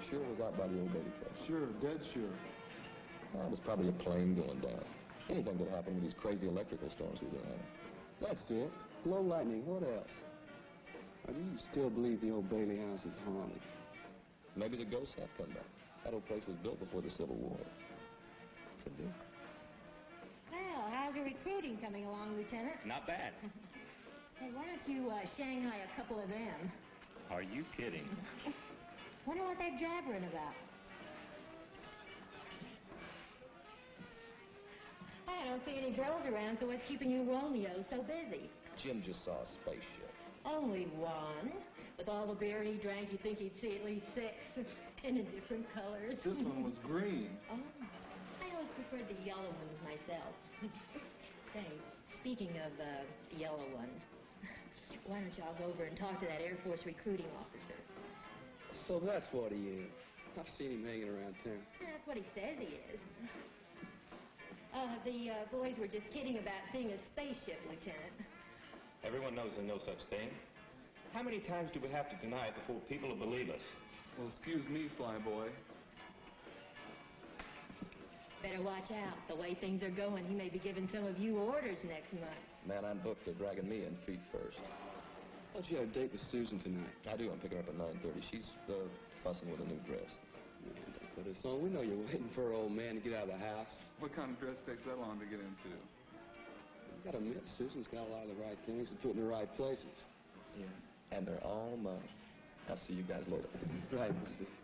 sure it was out by the old Bailey place? Sure, dead sure. Well, it was probably a plane going down. Anything could happen with these crazy electrical storms we've been having. That's it. Low lightning. What else? Or do you still believe the old Bailey house is haunted? Maybe the ghosts have come back. That old place was built before the Civil War. Could be. Well, how's your recruiting coming along, Lieutenant? Not bad. Hey, why don't you Shanghai a couple of them? Are you kidding? Wonder what they're jabbering about. I don't see any girls around, so what's keeping you Romeo so busy? Jim just saw a spaceship. Only one. With all the beer he drank, you'd think he'd see at least 6, and in different colors. This one was green. Oh, I always preferred the yellow ones myself. Say, speaking of yellow ones, why don't y'all go over and talk to that Air Force recruiting officer? So that's what he is. I've seen him hanging around town. That's what he says he is. The boys were just kidding about seeing a spaceship, Lieutenant. Everyone knows there's no such thing. How many times do we have to deny it before people will believe us? Well, excuse me, Flyboy. Better watch out. The way things are going, he may be giving some of you orders next month. Man, I'm booked. They're dragging me in feet first. I thought you had a date with Susan tonight. I do. I'm picking her up at 9:30. She's fussing with a new dress. Man, don't put us on. We know you're waiting for an old man to get out of the house. What kind of dress takes that long to get into? You gotta admit, Susan's got a lot of the right things to put in the right places. Yeah. And they're all mine. I'll see you guys later. Right, we'll see.